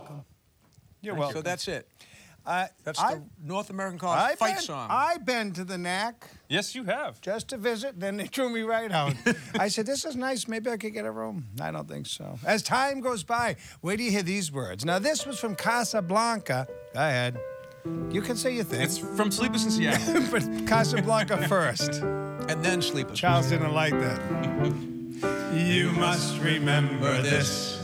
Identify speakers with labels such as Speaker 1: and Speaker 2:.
Speaker 1: welcome.
Speaker 2: You're welcome.
Speaker 3: So that's it.
Speaker 2: That's
Speaker 3: the North American College fight song.
Speaker 2: I've been to the NAC
Speaker 1: Yes, you have.
Speaker 2: just to visit, then they threw me right out. I said, this is nice, maybe I could get a room. I don't think so. As time goes by, where do you hear these words? Now, this was from Casablanca. Go ahead. You can say your thing.
Speaker 1: It's from Sleepless in Seattle.
Speaker 2: But Casablanca first.
Speaker 3: And then Sleepless.
Speaker 2: Charles didn't like that. You must remember this.